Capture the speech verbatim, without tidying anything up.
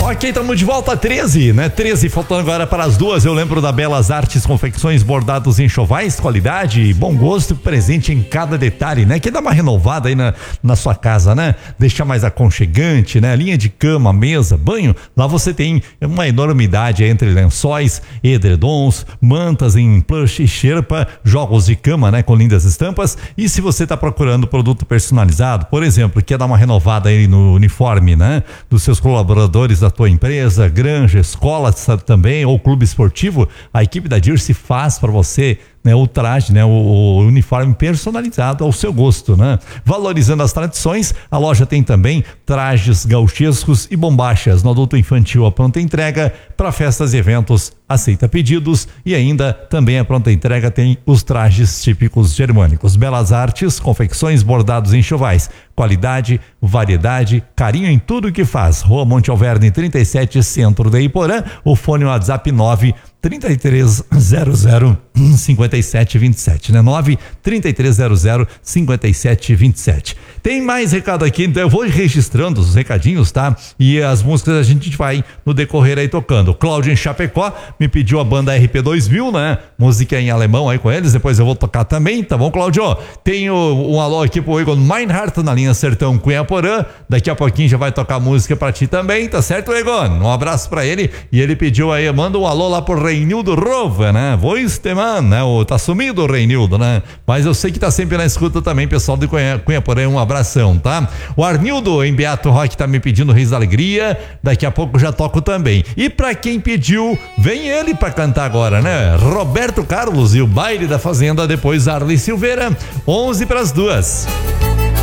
Ok, estamos de volta a treze, né? treze, faltando agora para as duas. Eu lembro da Belas Artes Confecções, bordados em enxovais, qualidade e bom gosto presente em cada detalhe, né? Que dá uma renovada aí na, na sua casa, né? Deixar mais aconchegante, né? Linha de cama, mesa, banho. Lá você tem uma enormidade entre lençóis, edredons, mantas em plush e sherpa, jogos de cama, né? Com lindas estampas. E se você está procurando produto personalizado, por exemplo, quer dar uma renovada aí no uniforme, né? Dos seus colaboradores da tua empresa, granja, escola também, ou clube esportivo, a equipe da Dirce faz para você, né, o traje, né, o, o uniforme personalizado ao seu gosto, né? Valorizando as tradições, a loja tem também trajes gauchescos e bombachas no adulto infantil, a pronta entrega para festas e eventos, aceita pedidos, e ainda também a pronta entrega tem os trajes típicos germânicos. Belas Artes, confecções, bordados em enxovais, qualidade, variedade, carinho em tudo que faz. Rua Monte Alverne trinta e sete, centro de Iporã. O fone WhatsApp nove trinta e três zero zero cinquenta e sete vinte e sete, né? nove trinta e três zero zero cinquenta e sete vinte e sete. Tem mais recado aqui, então eu vou registrando os recadinhos, tá? E as músicas a gente vai no decorrer aí tocando. Cláudio em Chapecó me pediu a banda R P dois mil, né? Música em alemão aí com eles, depois eu vou tocar também, tá bom, Cláudio? Tenho um alô aqui pro Egon Meinhardt na linha Sertão Cunhaporã, daqui a pouquinho já vai tocar música pra ti também, tá certo, Egon? Um abraço pra ele, e ele pediu aí, manda um alô lá pro Reinildo Rova, né? Voisteman, né? O, tá sumido o Reinildo, né? Mas eu sei que tá sempre na escuta também, pessoal de Cunha, Cunhaporã, um abração, tá? O Arnildo em Beato Rock tá me pedindo Reis da Alegria, daqui a pouco já toco também. E pra quem pediu, vem ele pra cantar agora, né? Roberto Carlos e o Baile da Fazenda, depois Arley Silveira, onze pras duas.